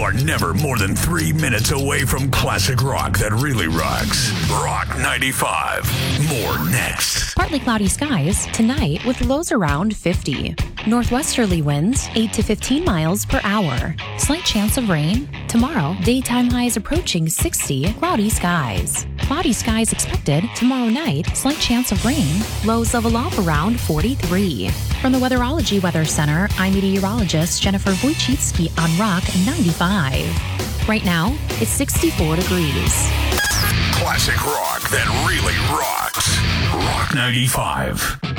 You are never more than 3 minutes away from classic rock that really rocks. Rock 95. More next. Partly cloudy skies tonight with lows around 50. Northwesterly winds 8 to 15 miles per hour. Slight chance of rain. Tomorrow, daytime highs approaching 60. Cloudy skies. Cloudy skies expected tomorrow night. Slight chance of rain. Lows level off around 43. From the Weatherology Weather Center, I'm meteorologist Jennifer Wojcicki on Rock 95. Right now, it's 64 degrees. Classic rock that really rocks. Rock 95.